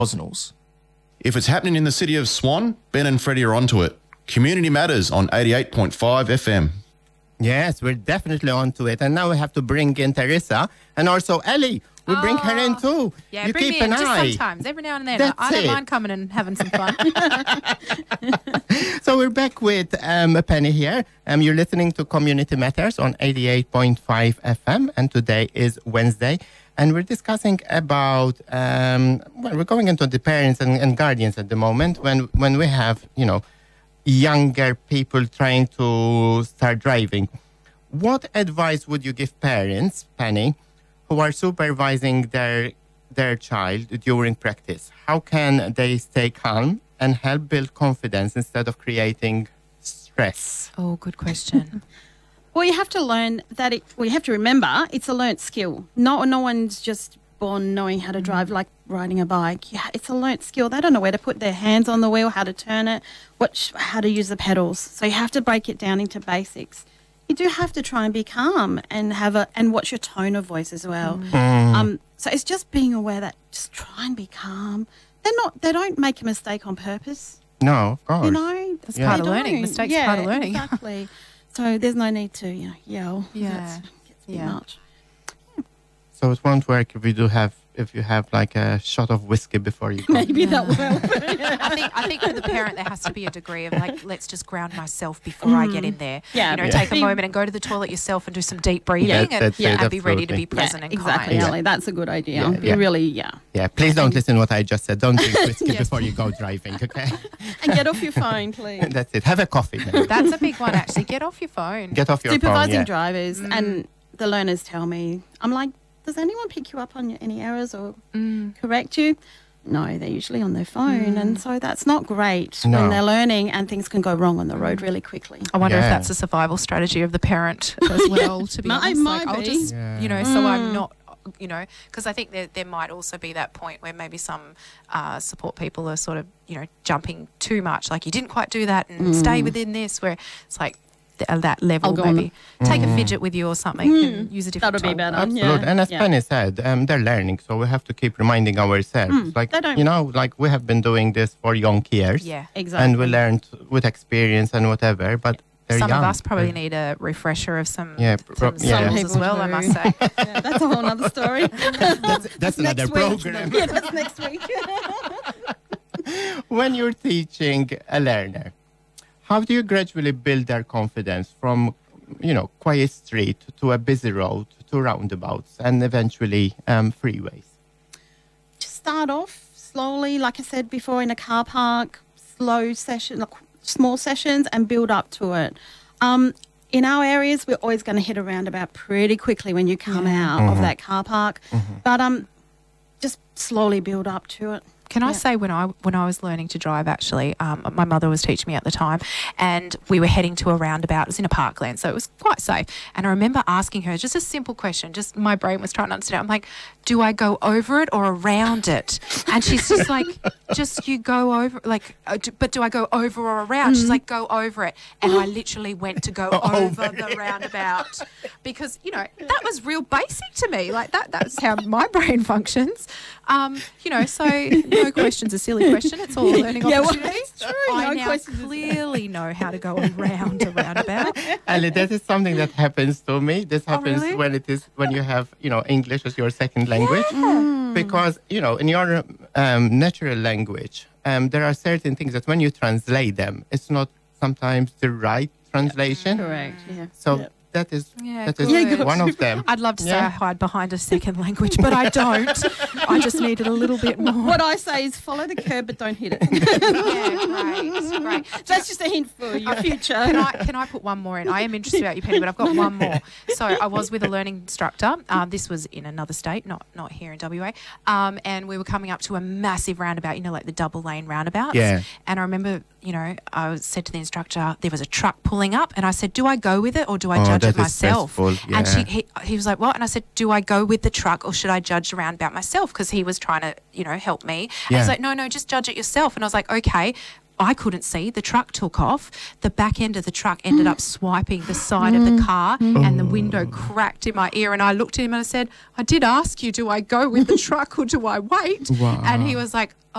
Osnells. If it's happening in the city of Swan, Ben and Freddie are onto it. Community Matters on 88.5 FM. Yes, we're definitely onto it. And now we have to bring in Teresa and also Ellie. We bring her in too. Yeah, you bring keep me in an just eye. sometimes, every now and then. That's I don't it. mind coming and having some fun. So we're back with Penny here. You're listening to Community Matters on 88.5 FM, and today is Wednesday. And we're discussing about, we're going into the parents and guardians at the moment when we have, younger people trying to start driving. What advice would you give parents, Penny, who are supervising their child during practice? How can they stay calm and help build confidence instead of creating stress? Oh, good question. Well, you have to learn that you have to remember it's a learnt skill. No one's just born knowing how to drive, like riding a bike. Yeah, it's a learnt skill. They don't know where to put their hands on the wheel, how to turn it, how to use the pedals. So you have to break it down into basics. You do have to try and be calm and and watch your tone of voice as well. So it's just being aware that just try and be calm. They don't make a mistake on purpose. No, of course. That's part of learning. Mistakes are part of learning. Exactly. So there's no need to yell. Yeah. That gets a bit much. So it won't work if you have like a shot of whiskey before you go. Maybe that will help. I think for the parent there has to be a degree of like, let's just ground myself before I get in there. Yeah. Take a moment and go to the toilet yourself and do some deep breathing and be ready to be present and exactly, kind. Ellie. That's a good idea. Yeah. Yeah. Please don't listen to what I just said. Don't drink whiskey before you go driving, okay? And get off your phone, please. That's it. Have a coffee then. That's a big one, actually. Get off your phone. Get off your Supervising phone, drivers and the learners tell me, I'm like, does anyone pick you up on any errors or correct you? No, they're usually on their phone. And so that's not great when they're learning and things can go wrong on the road really quickly. I wonder if that's a survival strategy of the parent as well, to be honest. I'll just, so I'm not, because I think there might also be that point where maybe some support people are sort of, jumping too much. Like, you didn't quite do that and stay within this, where it's like, that level, maybe take a fidget with you or something and use a different That'll be better. Absolutely. Yeah. And as Penny said, they're learning, so we have to keep reminding ourselves. Like we have been doing this for young years. Yeah, exactly. And we learned with experience and whatever, but some young. of us probably need a refresher of some skills as well, do. I must say. That's a whole other story. That's another program. Yeah, that's next week. When you're teaching a learner, how do you gradually build their confidence from, quiet street to a busy road to roundabouts and eventually freeways? Just start off slowly, like I said before, in a car park, slow session, like small sessions, and build up to it. In our areas, we're always going to hit a roundabout pretty quickly when you come out of that car park. But just slowly build up to it. Can I say when I was learning to drive, actually, my mother was teaching me at the time, and we were heading to a roundabout. It was in a parkland, so it was quite safe. And I remember asking her just a simple question. Just my brain was trying to understand. I'm like, do I go over it or around it? And she's just like, just you go over, like, but do I go over or around? She's like, go over it. And I literally went to go over the roundabout because, that was real basic to me. Like that's how my brain functions. So no question's a silly question. It's all a learning opportunity. Well, that's true. I now clearly know how to go around a roundabout. Ali, that is something that happens to me. This happens really? when you have, English as your second language. Because, in your natural language, there are certain things that when you translate them, it's not sometimes the right translation. Correct. Yeah. So that is good. one of them. I'd love to say I hide behind a second language, but I don't. I just need it a little bit more. What I say is follow the curb, but don't hit it. Great. That's just a hint for your future. Can I put one more in? I am interested about you, Penny, but I've got one more. So I was with a learning instructor. This was in another state, not here in WA. And we were coming up to a massive roundabout, like the double lane roundabouts. Yeah. And I remember, I said to the instructor, there was a truck pulling up, and I said, do I go with it or do I judge it myself? Yeah. And he was like, what? And I said, do I go with the truck or should I judge the roundabout myself? Because he was trying to, help me. And he's like, no, just judge it yourself. And I was like, okay. I couldn't see. The truck took off. The back end of the truck ended up swiping the side of the car, and the window cracked in my ear. And I looked at him and I said, I did ask you, do I go with the truck or do I wait? Wow. And he was like,